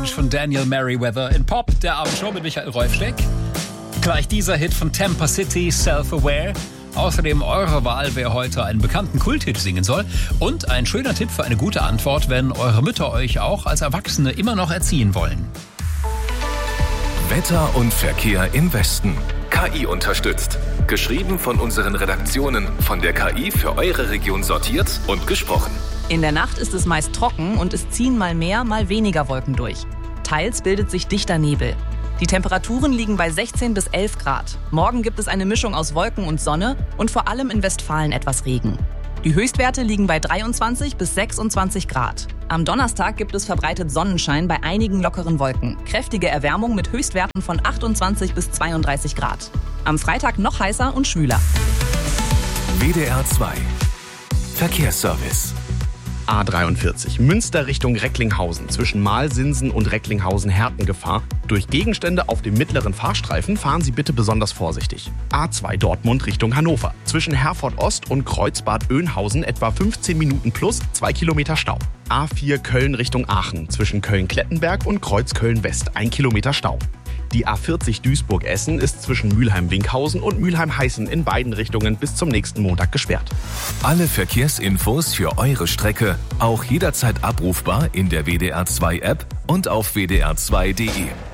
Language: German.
Change von Daniel Merriweather in Pop, der Abendshow mit Michael Rolfsteck. Gleich dieser Hit von Tampa City, Self-Aware. Außerdem eure Wahl, wer heute einen bekannten Kulthit singen soll. Und ein schöner Tipp für eine gute Antwort, wenn eure Mütter euch auch als Erwachsene immer noch erziehen wollen. Wetter und Verkehr im Westen. KI unterstützt. Geschrieben von unseren Redaktionen, von der KI für eure Region sortiert und gesprochen. In der Nacht ist es meist trocken und es ziehen mal mehr, mal weniger Wolken durch. Teils bildet sich dichter Nebel. Die Temperaturen liegen bei 16 bis 11 Grad. Morgen gibt es eine Mischung aus Wolken und Sonne und vor allem in Westfalen etwas Regen. Die Höchstwerte liegen bei 23 bis 26 Grad. Am Donnerstag gibt es verbreitet Sonnenschein bei einigen lockeren Wolken. Kräftige Erwärmung mit Höchstwerten von 28 bis 32 Grad. Am Freitag noch heißer und schwüler. WDR 2 Verkehrsservice. A43 Münster Richtung Recklinghausen zwischen Malsinsen und Recklinghausen Hertengefahr. Durch Gegenstände auf dem mittleren Fahrstreifen fahren Sie bitte besonders vorsichtig. A2 Dortmund Richtung Hannover zwischen Herford Ost und Kreuzbad Oeynhausen etwa 15 Minuten plus 2 Kilometer Stau. A4 Köln Richtung Aachen zwischen Köln-Klettenberg und Kreuzköln West 1 Kilometer Stau. Die A40 Duisburg-Essen ist zwischen Mülheim-Winkhausen und Mülheim-Heißen in beiden Richtungen bis zum nächsten Montag gesperrt. Alle Verkehrsinfos für eure Strecke auch jederzeit abrufbar in der WDR 2 App und auf wdr2.de.